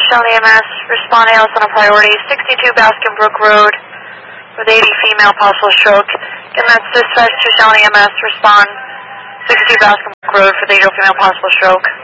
Shelley EMS, respond ALS on a priority, 62 Baskin Brook Road, with 80 female, possible stroke. Again, that's dispatch to Shelley EMS, respond 62 Baskin Brook Road for the 80 female, possible stroke.